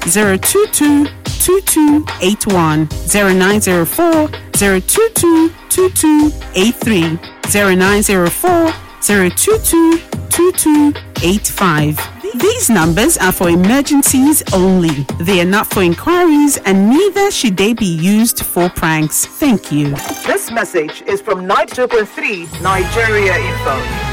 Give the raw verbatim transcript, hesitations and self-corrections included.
zero two two two two eight one, zero nine zero four zero two two two two eight three, zero nine zero four zero two two two two eight five. These numbers are for emergencies only. They are not for inquiries, and neither should they be used for pranks. Thank you. This message is from ninety-two point three Nigeria Info.